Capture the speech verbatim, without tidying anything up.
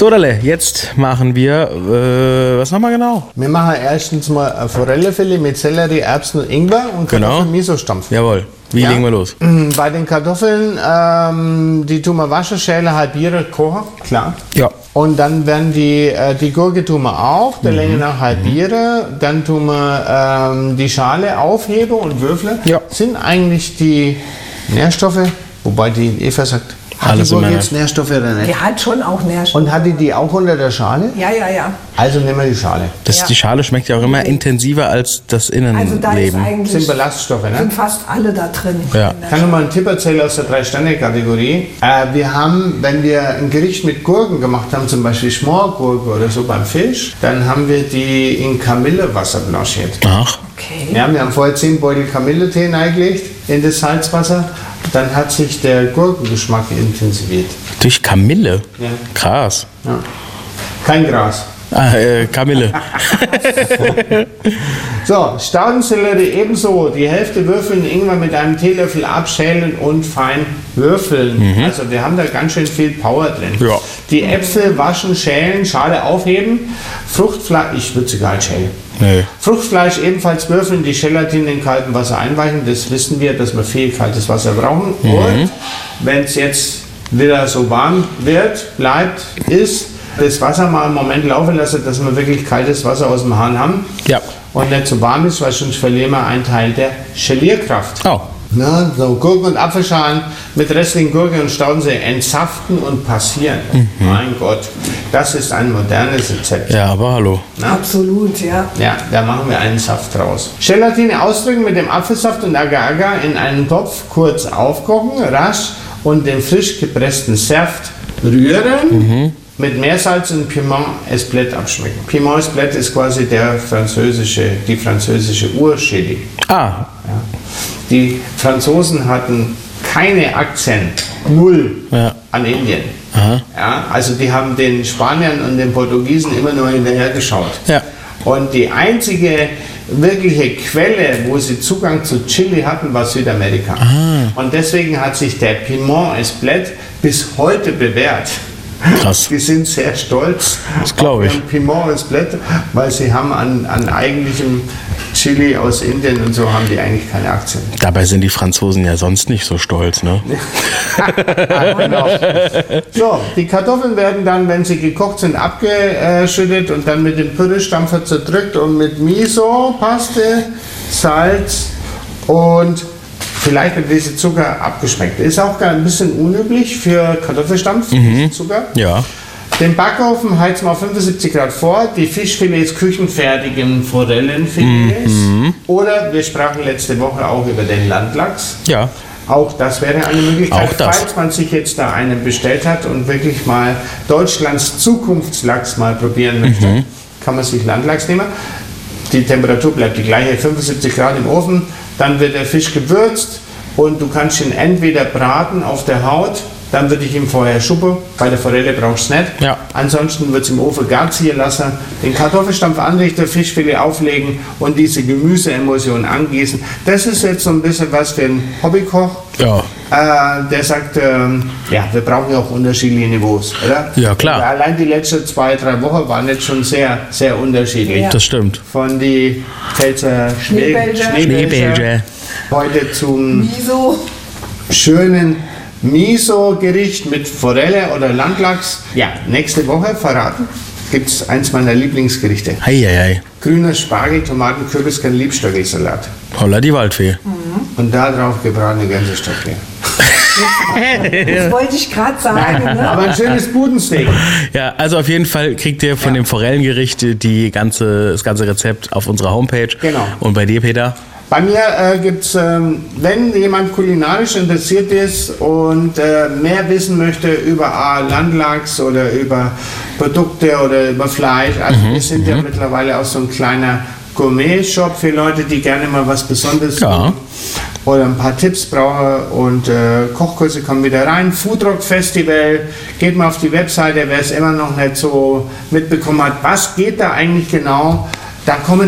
So, Dalle, jetzt machen wir, äh, was nochmal genau? Wir machen erstens mal ein Forellenfilet mit Sellerie, Erbsen und Ingwer und Genau. Kartoffeln-Miso-Stampf. Jawohl. Wie Ja. legen wir los? Bei den Kartoffeln, ähm, die tun wir waschen, schälen, halbieren, kochen, klar. Ja. Und dann werden die, äh, die Gurke tun wir auch, der Länge nach halbieren. Dann tun wir ähm, die Schale aufheben und würfeln. Ja. Sind eigentlich die Nährstoffe, wobei die Eva sagt, hat Alles die Gurke immer, jetzt Nährstoffe oder nicht? Die hat schon auch Nährstoffe. Und hat die die auch unter der Schale? Ja, ja, ja. Also nehmen wir die Schale. Das, Ja. Die Schale schmeckt ja auch immer intensiver als das Also da ist Innenleben. Das sind eigentlich Ballaststoffe, ne? sind fast alle da drin. Ja. Ich kann noch mal einen Tipp erzählen aus der Drei-Sterne-Kategorie. Äh, wir haben, wenn wir ein Gericht mit Gurken gemacht haben, zum Beispiel Schmorgurke oder so beim Fisch, dann haben wir die in Kamillewasser blanchiert. Ach, Okay. Ja, wir haben vorher zehn Beutel Kamilletee reingelegt in das Salzwasser. Dann hat sich der Gurkengeschmack intensiviert. durch Kamille? Ja. Krass. Ja. Kein Gras. Ah, äh, Kamille. So, Staudensellerie ebenso. Die Hälfte würfeln, Ingwer mit einem Teelöffel abschälen und fein würfeln. Also wir haben da ganz schön viel Power drin. Ja. Die Äpfel waschen, schälen, Schale aufheben. Fruchtfleisch, ich würde sie gar nicht schälen. Nee. Fruchtfleisch ebenfalls würfeln, die Gelatine in kaltem Wasser einweichen. Das wissen wir, dass wir viel kaltes Wasser brauchen. Und wenn es jetzt wieder so warm wird, bleibt, ist, das Wasser mal einen Moment laufen lassen, dass wir wirklich kaltes Wasser aus dem Hahn haben. Ja. Und nicht zu warm ist, weil sonst verlieren wir einen Teil der Gelierkraft. Oh. Na, so Gurken und Apfelschalen mit restlichen Gurke und Staudensee entsaften und passieren. Mein Gott, das ist ein modernes Rezept. Ja, aber hallo. Absolut, ja. Ja, da machen wir einen Saft draus. Gelatine ausdrücken mit dem Apfelsaft und Agar-Agar in einen Topf, kurz aufkochen, rasch und den frisch gepressten Saft rühren. Mit Meersalz und Piment Espelette abschmecken. Piment Espelette ist quasi der französische, die französische Urchili. Ah, Ja. Die Franzosen hatten keine Akzent, null Ja. an Indien. Aha. Ja, also die haben den Spaniern und den Portugiesen immer nur hinterher geschaut. Ja. Und die einzige wirkliche Quelle, wo sie Zugang zu Chili hatten, war Südamerika. Und deswegen hat sich der Piment Espelette bis heute bewährt. krass. Die sind sehr stolz Das glaube auf ich. ihren Piment Espelette, weil sie haben an, an eigentlichem Chili aus Indien und so haben die eigentlich keine Aktien. Dabei sind die Franzosen ja sonst nicht so stolz, ne? Genau. So, die Kartoffeln werden dann, wenn sie gekocht sind, abgeschüttet und dann mit dem Püree-Stampfer zerdrückt und mit Miso, Paste, Salz und vielleicht ein bisschen Zucker abgeschmeckt. Ist auch gar ein bisschen unüblich für Kartoffelstampf, Zucker. Ja. Den Backofen heizen wir auf fünfundsiebzig Grad vor. Die Fischfilets küchenfertigen Forellenfilets. Oder wir sprachen letzte Woche auch über den Landlachs. Ja. Auch das wäre eine Möglichkeit, Auch das. falls man sich jetzt da einen bestellt hat und wirklich mal Deutschlands Zukunftslachs mal probieren möchte, kann man sich Landlachs nehmen. Die Temperatur bleibt die gleiche, fünfundsiebzig Grad im Ofen. Dann wird der Fisch gewürzt und du kannst ihn entweder braten auf der Haut, dann würde ich ihn vorher schuppen. Bei der Forelle brauchst du es nicht. Ja. Ansonsten wird es im Ofen gar ziehen lassen, den Kartoffelstampf anrichten, Fischfilet auflegen und diese Gemüseemulsion angießen. Das ist jetzt so ein bisschen was für einen Hobbykoch. Ja. Äh, der sagt, ähm, ja, wir brauchen ja auch unterschiedliche Niveaus, oder? Ja, klar. Und allein die letzten zwei, drei Wochen waren jetzt schon sehr, sehr unterschiedlich. Ja. Das stimmt. Von die Pfälzer Schneebälger. Schneebälger. heute zum Wieso? schönen Miso-Gericht mit Forelle oder Landlachs. Ja, nächste Woche verraten gibt es eins meiner Lieblingsgerichte. Heieiei. Grüner Spargel, Tomaten, Kürbiskern, Liebstöckelsalat. Holla die Waldfee. Und da drauf gebratene Gänsestücke. Das wollte ich gerade sagen. Ne? Aber ein schönes Budensteak. Ja, also auf jeden Fall kriegt ihr von dem Forellengericht die ganze, das ganze Rezept auf unserer Homepage. Genau. Und bei dir, Peter? Bei mir äh, gibt es, ähm, wenn jemand kulinarisch interessiert ist und äh, mehr wissen möchte über A, Landlachs oder über Produkte oder über Fleisch, also wir sind ja mittlerweile auch so ein kleiner Gourmet-Shop für Leute, die gerne mal was Besonderes Ja. machen oder ein paar Tipps brauchen und äh, Kochkurse kommen wieder rein. Foodrock Festival, geht mal auf die Webseite, wer es immer noch nicht so mitbekommen hat, was geht da eigentlich genau, da kommen